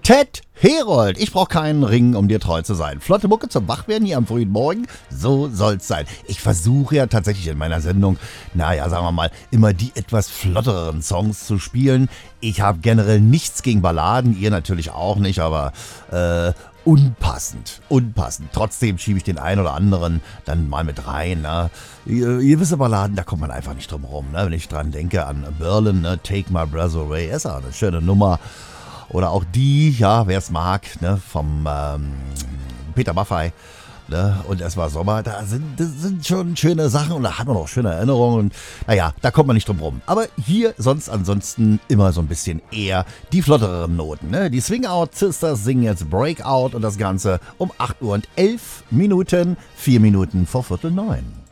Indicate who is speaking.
Speaker 1: Ted Herold, ich brauche keinen Ring, um dir treu zu sein. Flotte Mucke zum Wachwerden hier am frühen Morgen, so soll's sein. Ich versuche ja tatsächlich in meiner Sendung, sagen wir mal, immer die etwas flottereren Songs zu spielen. Ich habe generell nichts gegen Balladen, ihr natürlich auch nicht, aber unpassend. Trotzdem schiebe ich den einen oder anderen dann mal mit rein. Ne? Gewisse Balladen, da kommt man einfach nicht drum rum. Ne? Wenn ich dran denke an Berlin, ne? Take My Breath Away, ist auch eine schöne Nummer. Oder auch die, wer es mag, ne? Vom Peter Maffay. Ne? Und es war Sommer, das sind schon schöne Sachen und da hat man auch schöne Erinnerungen. Und da kommt man nicht drum rum. Aber hier ansonsten immer so ein bisschen eher die flottereren Noten. Ne? Die Swing-Out Sisters singen jetzt Breakout und das Ganze um 8 Uhr und 11 Minuten, 4 Minuten vor 8:45.